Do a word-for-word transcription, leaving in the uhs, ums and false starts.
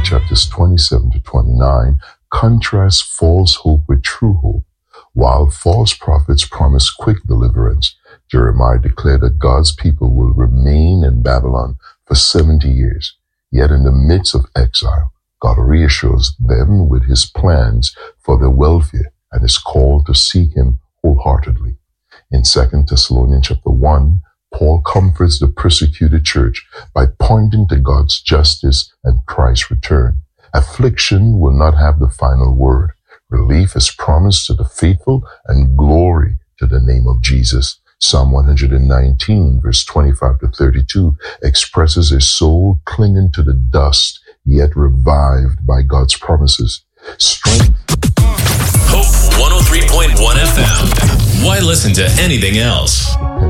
chapters twenty-seven to twenty-nine contrasts false hope with true hope. While false prophets promise quick deliverance, Jeremiah declared that God's people will remain in Babylon for seventy years. Yet in the midst of exile, God reassures them with his plans for their welfare and is called to seek him wholeheartedly. In Second Thessalonians chapter one, Paul comforts the persecuted church by pointing to God's justice and Christ's return. Affliction will not have the final word. Relief is promised to the faithful and glory to the name of Jesus. Psalm one nineteen, verse twenty-five to thirty-two, expresses a soul clinging to the dust, yet revived by God's promises. Strength. Hope one oh three point one F M. Why listen to anything else?